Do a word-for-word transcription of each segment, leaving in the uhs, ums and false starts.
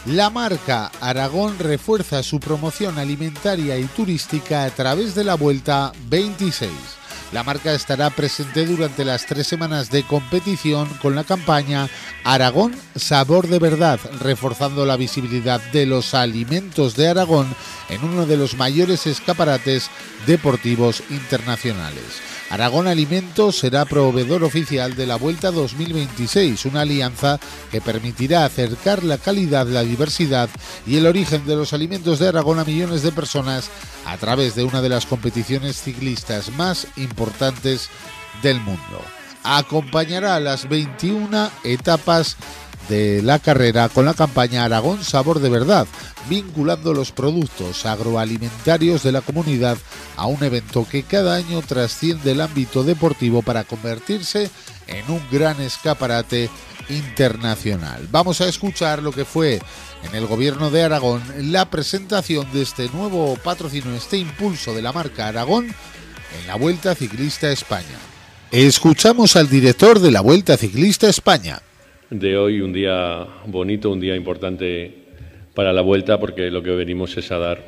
La marca Aragón refuerza su promoción alimentaria y turística a través de la Vuelta veintiséis. La marca estará presente durante las tres semanas de competición con la campaña Aragón Sabor de Verdad, reforzando la visibilidad de los alimentos de Aragón en uno de los mayores escaparates deportivos internacionales. Aragón Alimentos será proveedor oficial de la Vuelta dos mil veintiséis, una alianza que permitirá acercar la calidad, la diversidad y el origen de los alimentos de Aragón a millones de personas a través de una de las competiciones ciclistas más importantes del mundo. Acompañará las veintiuna etapas de la carrera con la campaña Aragón Sabor de Verdad, vinculando los productos agroalimentarios de la comunidad a un evento que cada año trasciende el ámbito deportivo para convertirse en un gran escaparate internacional. Vamos a escuchar lo que fue en el Gobierno de Aragón la presentación de este nuevo patrocinio, este impulso de la marca Aragón en la Vuelta Ciclista España. Escuchamos al director de la Vuelta Ciclista España. De hoy, un día bonito, un día importante para la Vuelta, porque lo que venimos es a dar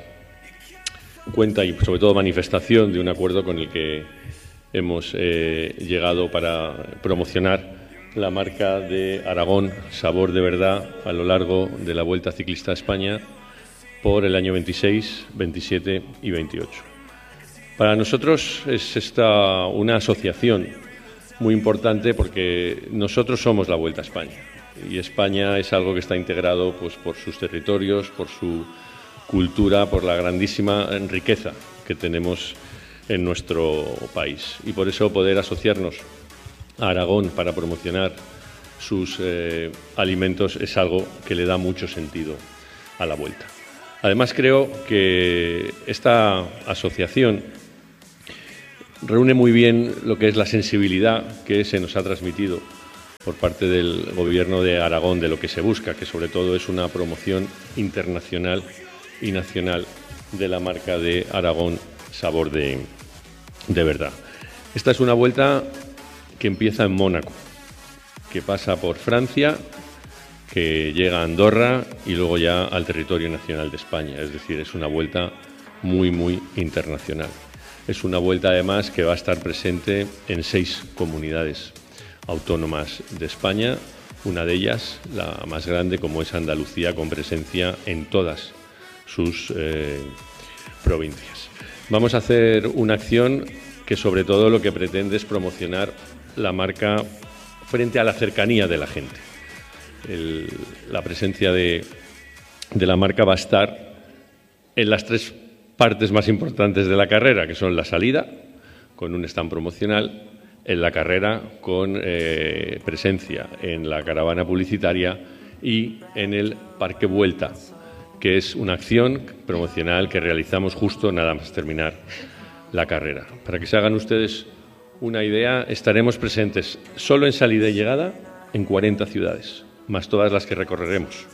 cuenta y sobre todo manifestación de un acuerdo con el que hemos eh, llegado para promocionar la marca de Aragón Sabor de Verdad a lo largo de la Vuelta Ciclista España por el año veintiséis, veintisiete y veintiocho. Para nosotros es esta una asociación muy importante porque nosotros somos la Vuelta a España y España es algo que está integrado pues, por sus territorios, por su cultura, por la grandísima riqueza que tenemos en nuestro país, y por eso poder asociarnos a Aragón para promocionar sus eh, alimentos es algo que le da mucho sentido a la Vuelta. Además, creo que esta asociación reúne muy bien lo que es la sensibilidad que se nos ha transmitido por parte del Gobierno de Aragón de lo que se busca, que sobre todo es una promoción internacional y nacional de la marca de Aragón Sabor de, de Verdad. Esta es una vuelta que empieza en Mónaco, que pasa por Francia, que llega a Andorra y luego ya al territorio nacional de España. Es decir, es una vuelta muy, muy internacional. Es una vuelta, además, que va a estar presente en seis comunidades autónomas de España, una de ellas, la más grande, como es Andalucía, con presencia en todas sus eh, provincias. Vamos a hacer una acción que, sobre todo, lo que pretende es promocionar la marca frente a la cercanía de la gente. El, la presencia de, de la marca va a estar en las tres partes más importantes de la carrera, que son la salida, con un stand promocional, en la carrera, con eh, presencia en la caravana publicitaria, y en el Parque Vuelta, que es una acción promocional que realizamos justo nada más terminar la carrera. Para que se hagan ustedes una idea, estaremos presentes solo en salida y llegada en cuarenta ciudades, más todas las que recorreremos.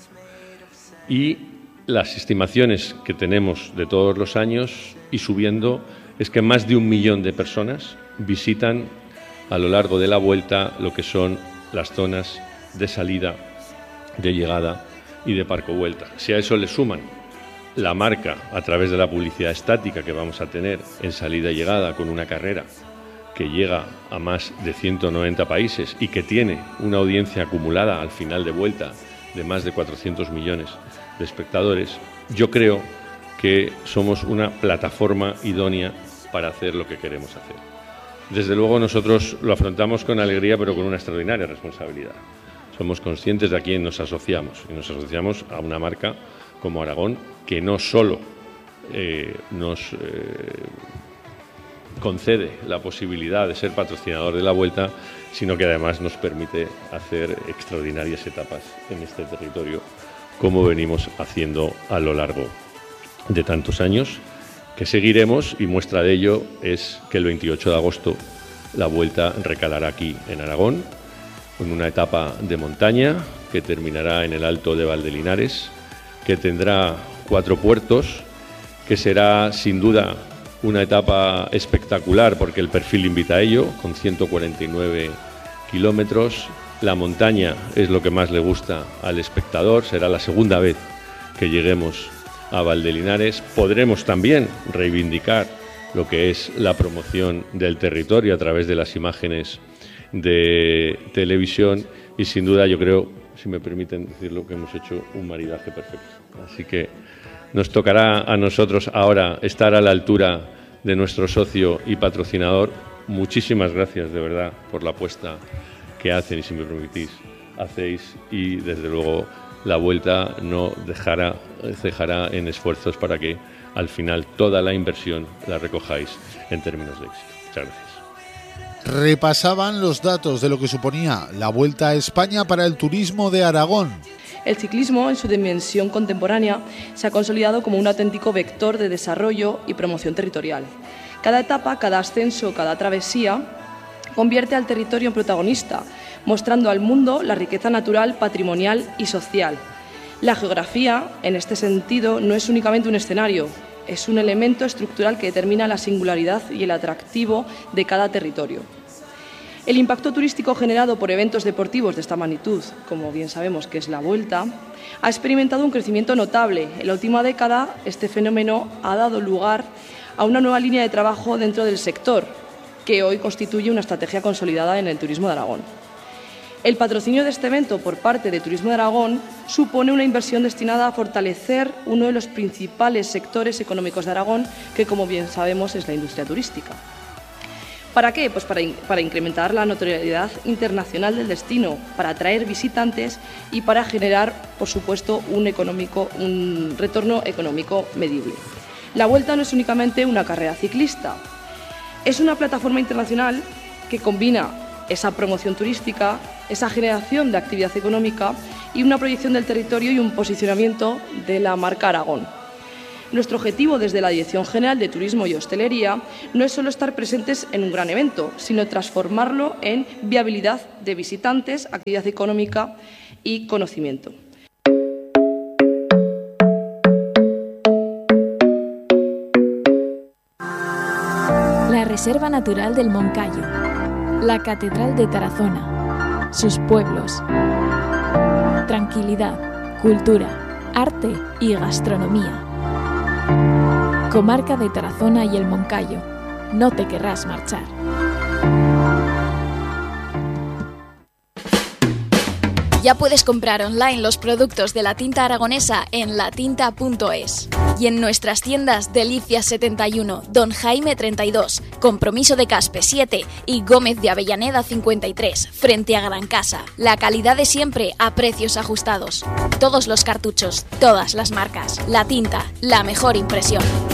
Y las estimaciones que tenemos de todos los años y subiendo es que más de un millón de personas visitan a lo largo de la vuelta lo que son las zonas de salida, de llegada y de parque vuelta. Si a eso le suman la marca a través de la publicidad estática que vamos a tener en salida y llegada con una carrera que llega a más de ciento noventa países y que tiene una audiencia acumulada al final de vuelta de más de cuatrocientos millones de espectadores, yo creo que somos una plataforma idónea para hacer lo que queremos hacer. Desde luego nosotros lo afrontamos con alegría, pero con una extraordinaria responsabilidad. Somos conscientes de a quién nos asociamos, y nos asociamos a una marca como Aragón, que no solo eh, nos eh, concede la posibilidad de ser patrocinador de la Vuelta, sino que además nos permite hacer extraordinarias etapas en este territorio, como venimos haciendo a lo largo de tantos años, que seguiremos, y muestra de ello es que el veintiocho de agosto la Vuelta recalará aquí en Aragón, en una etapa de montaña que terminará en el Alto de Valdelinares, que tendrá cuatro puertos, que será sin duda una etapa espectacular porque el perfil invita a ello, con ciento cuarenta y nueve kilómetros, La montaña es lo que más le gusta al espectador, será la segunda vez que lleguemos a Valdelinares. Podremos también reivindicar lo que es la promoción del territorio a través de las imágenes de televisión y sin duda yo creo, si me permiten decirlo, que hemos hecho un maridaje perfecto. Así que nos tocará a nosotros ahora estar a la altura de nuestro socio y patrocinador. Muchísimas gracias de verdad por la apuesta que hacen y, si me permitís, hacéis, y desde luego la Vuelta no dejará, cejará en esfuerzos para que al final toda la inversión la recojáis en términos de éxito. Muchas gracias. Repasaban los datos de lo que suponía la Vuelta a España para el turismo de Aragón. El ciclismo, en su dimensión contemporánea, se ha consolidado como un auténtico vector de desarrollo y promoción territorial. Cada etapa, cada ascenso, cada travesía convierte al territorio en protagonista, mostrando al mundo la riqueza natural, patrimonial y social. La geografía, en este sentido, no es únicamente un escenario, es un elemento estructural que determina la singularidad y el atractivo de cada territorio. El impacto turístico generado por eventos deportivos de esta magnitud, como bien sabemos que es la Vuelta, ha experimentado un crecimiento notable. En la última década, este fenómeno ha dado lugar a una nueva línea de trabajo dentro del sector, que hoy constituye una estrategia consolidada en el turismo de Aragón. El patrocinio de este evento por parte de Turismo de Aragón supone una inversión destinada a fortalecer uno de los principales sectores económicos de Aragón, que, como bien sabemos, es la industria turística. ¿Para qué? Pues para, in- para incrementar la notoriedad internacional del destino, para atraer visitantes y para generar, por supuesto, un, económico, un retorno económico medible. La Vuelta no es únicamente una carrera ciclista, es una plataforma internacional que combina esa promoción turística, esa generación de actividad económica y una proyección del territorio y un posicionamiento de la marca Aragón. Nuestro objetivo desde la Dirección General de Turismo y Hostelería no es solo estar presentes en un gran evento, sino transformarlo en viabilidad de visitantes, actividad económica y conocimiento. La Reserva Natural del Moncayo, la Catedral de Tarazona, sus pueblos, tranquilidad, cultura, arte y gastronomía. Comarca de Tarazona y el Moncayo, no te querrás marchar. Ya puedes comprar online los productos de la tinta aragonesa en latinta punto es y en nuestras tiendas Delicias setenta y uno, Don Jaime treinta y dos, Compromiso de Caspe siete y Gómez de Avellaneda cincuenta y tres, frente a Gran Casa. La calidad de siempre a precios ajustados. Todos los cartuchos, todas las marcas. La Tinta, la mejor impresión.